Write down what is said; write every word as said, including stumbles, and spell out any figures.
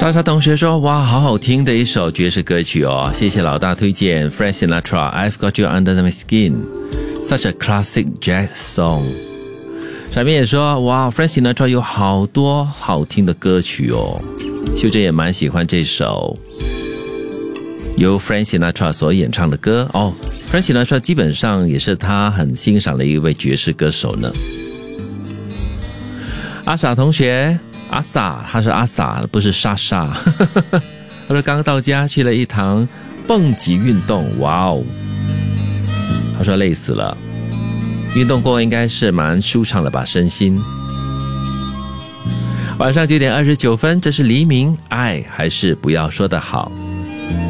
莎莎同学说，哇，好好听的一首爵士歌曲哦，谢谢老大推荐 Frank Sinatra I've Got You Under My Skin, Such a classic jazz song。 闪面也说，哇 Frank Sinatra 有好多好听的歌曲哦，秀珍也蛮喜欢这首由 Frank Sinatra 所演唱的歌哦。 Frank Sinatra 基本上也是他很欣赏的一位爵士歌手呢。阿傻同学，阿傻，他是阿傻，不是莎莎。他说刚到家去了一堂蹦极运动，哇哦！他说累死了，运动过应该是蛮舒畅的吧，身心。晚上九点二十九分，这是黎明，爱还是不要说的好。